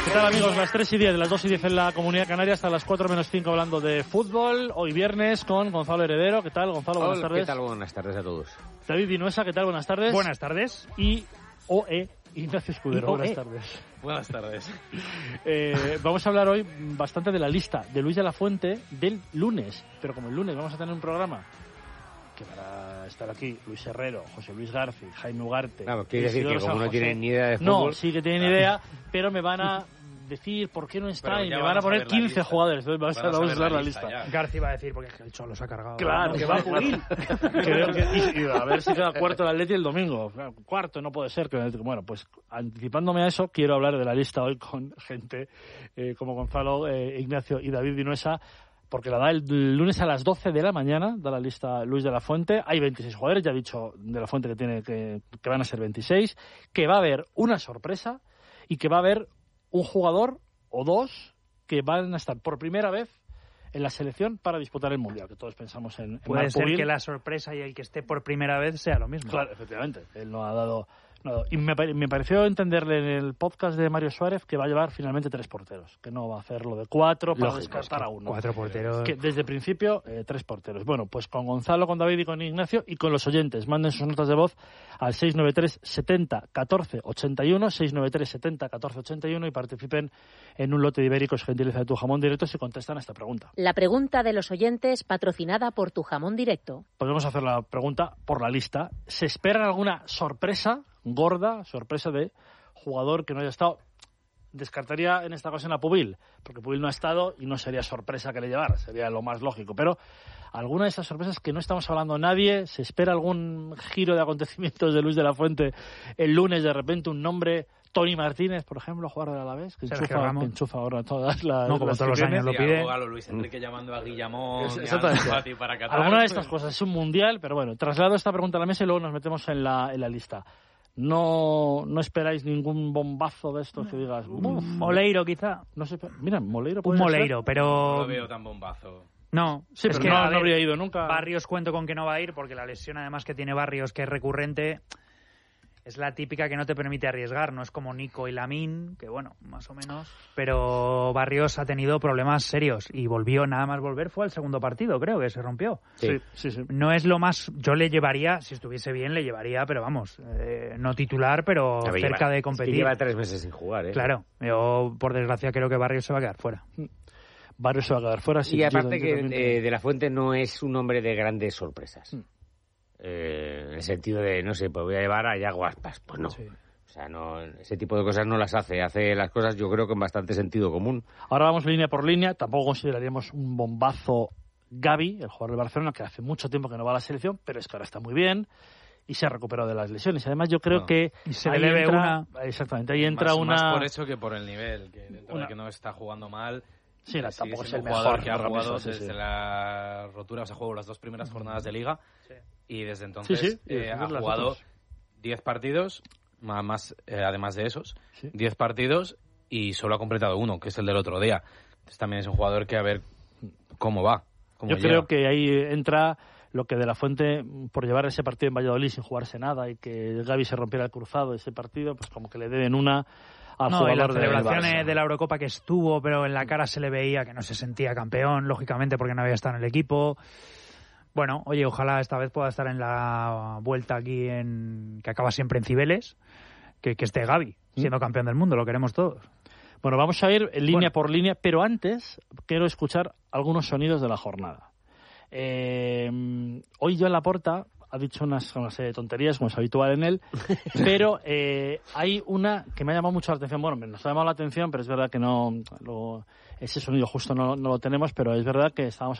¿Qué tal, amigos? Las 3:10, las 2:10 en la Comunidad Canaria, hasta las 4:05 hablando de fútbol. Hoy viernes con Gonzalo Heredero. ¿Qué tal, Gonzalo? Buenas tardes. ¿Qué tal? Buenas tardes a todos. David Vinuesa, ¿qué tal? Buenas tardes. Buenas tardes. Y Ignacio Escudero. Buenas tardes. Buenas tardes. Vamos a hablar hoy bastante de la lista de Luis de la Fuente del lunes. Pero como el lunes vamos a tener un programa que para estar aquí Luis Herrero, José Luis García, Jaime Ugarte... Claro, quiere decir que como no tienen ni idea de fútbol... No, sí que tienen idea, pero me van a decir por qué no está y me van a poner 15 jugadores. Entonces vamos a ver la lista. García va a decir porque el Cholo se ha cargado. Claro, que va a pulir. Creo que, y a ver si queda cuarto el Atleti el domingo. Cuarto no puede ser. Bueno, pues anticipándome a eso, quiero hablar de la lista hoy con gente como Gonzalo, Ignacio y David Vinuesa, porque la da el lunes a las 12 de la mañana, da la lista Luis de la Fuente. Hay 26 jugadores, ya ha dicho de la Fuente que van a ser 26, que va a haber una sorpresa y que va a haber un jugador o dos que van a estar por primera vez en la selección para disputar el Mundial, que todos pensamos en Puede ser que la sorpresa y el que esté por primera vez sea lo mismo. Claro, efectivamente. Él no ha dado... Y me pareció entenderle en el podcast de Mario Suárez que va a llevar finalmente 3 porteros, que no va a hacer lo de 4 para descartar a uno. 4 porteros. Que desde el principio, 3 porteros. Bueno, pues con Gonzalo, con David y con Ignacio y con los oyentes. Manden sus notas de voz al 693 70 14 81, 693 70 14 81 y participen en un lote de ibéricos gentileza de Tu Jamón Directo si contestan a esta pregunta. La pregunta de los oyentes patrocinada por Tu Jamón Directo. Podemos hacer la pregunta por la lista. ¿Se espera alguna sorpresa gorda, sorpresa de jugador que no haya estado? Descartaría en esta ocasión a Pubil, porque Pubil no ha estado y no sería sorpresa que le llevara, sería lo más lógico. Pero alguna de esas sorpresas que no estamos hablando nadie, ¿se espera algún giro de acontecimientos de Luis de la Fuente el lunes? De repente un nombre, Toni Martínez, por ejemplo, jugador de Alavés, que enchufa ahora todas las... No, como todos los años lo pide. Luis Enrique llamando a Guillamón Exactamente. para Qatar. Alguna de estas cosas, es un mundial, pero bueno, traslado esta pregunta a la mesa y luego nos metemos en la lista. No esperáis ningún bombazo de estos que digas... Moleiro, quizá. No sé, mira, Moleiro... Un Moleiro, pero... No lo veo tan bombazo. No, sí, es pero que no habría ido nunca. Barrios cuento con que no va a ir, porque la lesión además que tiene Barrios, que es recurrente, es la típica que no te permite arriesgar. No es como Nico y Lamine, que bueno, más o menos. Pero Barrios ha tenido problemas serios y volvió, nada más volver, fue al segundo partido, creo que se rompió. Sí. No es lo más... Yo le llevaría, si estuviese bien, le llevaría, pero vamos, no titular, pero cerca de competir. Lleva 3 meses sin jugar, ¿eh? Claro, yo por desgracia creo que Barrios se va a quedar fuera. Barrios se va a quedar fuera. Sí, y aparte que de la Fuente no es un hombre de grandes sorpresas. En el sentido de, no sé, pues voy a llevar a Yago Aspas. Pues no. Sí. O sea, no, ese tipo de cosas no las hace. Hace las cosas, yo creo, con bastante sentido común. Ahora vamos línea por línea. Tampoco consideraríamos un bombazo Gavi, el jugador del Barcelona, que hace mucho tiempo que no va a la selección, pero es que ahora está muy bien y se ha recuperado de las lesiones. Además, yo creo que se le debe una... Exactamente, ahí entra más por eso que por el nivel, que dentro de que no está jugando mal... Sí, tampoco es el jugador mejor que ha jugado desde la rotura, o sea, jugó las 2 primeras jornadas de Liga y desde entonces ha jugado 10 partidos, además de esos, 10 partidos y solo ha completado 1, que es el del otro día. Entonces también es un jugador que a ver cómo va. Creo que ahí entra lo que de la Fuente, por llevar ese partido en Valladolid sin jugarse nada y que Gavi se rompiera el cruzado de ese partido, pues como que le deben una... No, en las celebraciones de la Eurocopa que estuvo, pero en la cara se le veía que no se sentía campeón, lógicamente porque no había estado en el equipo. Bueno, oye, ojalá esta vez pueda estar en la vuelta aquí que acaba siempre en Cibeles, que esté Gavi siendo campeón del mundo, lo queremos todos. Bueno, vamos a ir línea por línea, pero antes quiero escuchar algunos sonidos de la jornada. Hoy Joan Laporta ha dicho una serie de tonterías, como es habitual en él, pero hay una que me ha llamado mucho la atención. Bueno, nos ha llamado la atención, pero es verdad que ese sonido justo no lo tenemos, pero es verdad que estábamos